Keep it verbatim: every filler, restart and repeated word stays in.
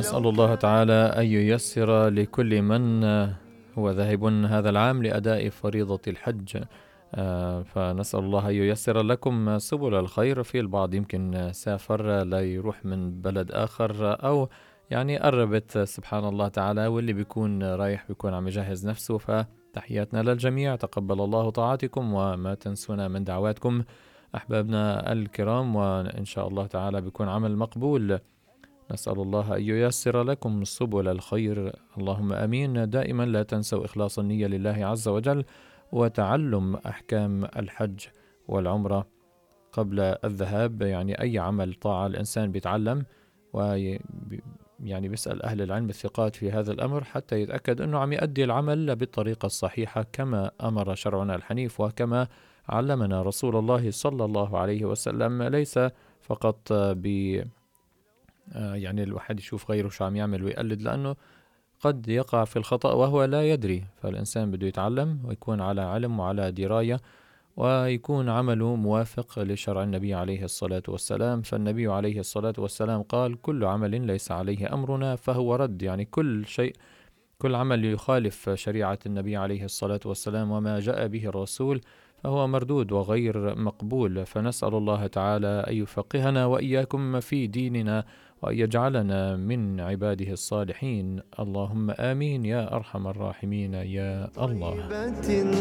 نسأل الله تعالى أن ييسر لكل من هو ذاهب هذا العام لأداء فريضة الحج. فنسأل الله أن ييسر لكم سبل الخير. في البعض يمكن سافر لا يروح من بلد آخر، أو يعني قربت سبحان الله تعالى، واللي بيكون رايح بيكون عم يجهز نفسه. فتحياتنا للجميع، تقبل الله طاعتكم وما تنسونا من دعواتكم أحبابنا الكرام، وإن شاء الله تعالى بيكون عمل مقبول. نسأل الله أن ييسر لكم سبل الخير، اللهم أمين. دائما لا تنسوا إخلاص النية لله عز وجل، وتعلم أحكام الحج والعمرة قبل الذهاب. يعني أي عمل طاعة الإنسان بيتعلم، وي يعني بيسأل أهل العلم الثقات في هذا الأمر حتى يتأكد أنه عم يؤدي العمل بالطريقة الصحيحة كما أمر شرعنا الحنيف وكما علمنا رسول الله صلى الله عليه وسلم. ليس فقط ب يعني الواحد يشوف غيره شو عم يعمل ويقلد، لأنه قد يقع في الخطأ وهو لا يدري. فالإنسان بده يتعلم ويكون على علم وعلى دراية، ويكون عمله موافق لشرع النبي عليه الصلاة والسلام. فالنبي عليه الصلاة والسلام قال: كل عمل ليس عليه أمرنا فهو رد. يعني كل شيء، كل عمل يخالف شريعة النبي عليه الصلاة والسلام وما جاء به الرسول فهو مردود وغير مقبول. فنسأل الله تعالى أن يفقهنا وإياكم في ديننا، وأن يجعلنا من عباده الصالحين. اللهم آمين يا أرحم الراحمين يا الله.